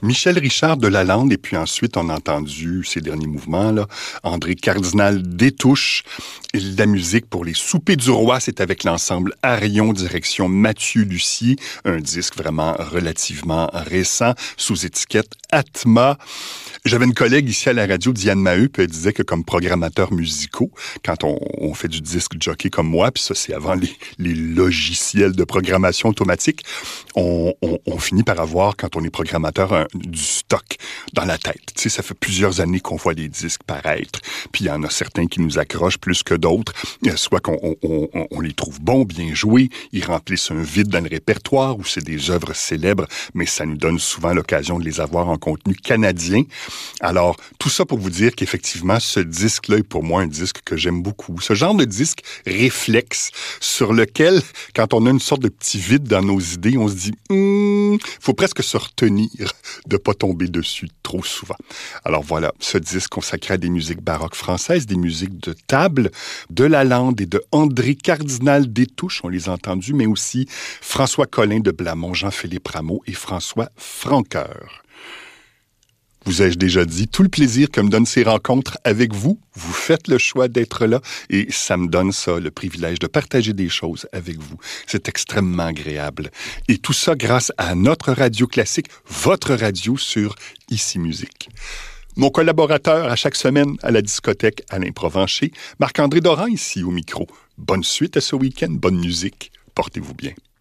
Michel Richard de Lalande, et puis ensuite, on a entendu ces derniers mouvements, là, André Cardinal Détouche. Et la musique pour les soupers du roi, c'est avec l'ensemble Arion, direction Mathieu Lucie, un disque vraiment relativement récent, sous étiquette Atma. J'avais une collègue ici à la radio, Diane Maheu, puis elle disait que comme programmateur musicaux, quand on fait du disque jockey comme moi, puis ça c'est avant les logiciels de programmation automatique, on finit par avoir, quand on est programmateur, du stock dans la tête. Tu sais, ça fait plusieurs années qu'on voit les disques paraître, puis il y en a certains qui nous accrochent plus que d'autres, soit qu'on les trouve bons, bien joués, ils remplissent un vide dans le répertoire, ou c'est des œuvres célèbres, mais ça nous donne souvent l'occasion de les avoir en contenu canadien. Alors, tout ça pour vous dire qu'effectivement, ce disque-là est pour moi un disque que j'aime beaucoup. Ce genre de disque réflexe sur lequel, quand on a une sorte de petit vide dans nos idées, on se dit faut presque se retenir de pas tomber dessus trop souvent. Alors voilà, ce disque consacré à des musiques baroques françaises, des musiques de table, de Lalande et de André Cardinal Détouche, on les a entendus, mais aussi François Collin de Blamont, Jean-Philippe Rameau et François Francoeur. Vous ai-je déjà dit, tout le plaisir que me donnent ces rencontres avec vous, vous faites le choix d'être là et ça me donne ça, le privilège de partager des choses avec vous. C'est extrêmement agréable. Et tout ça grâce à notre radio classique, votre radio sur Ici Musique. Mon collaborateur à chaque semaine à la discothèque Alain Provencher, Marc-André Doran ici au micro. Bonne suite à ce week-end, bonne musique, portez-vous bien.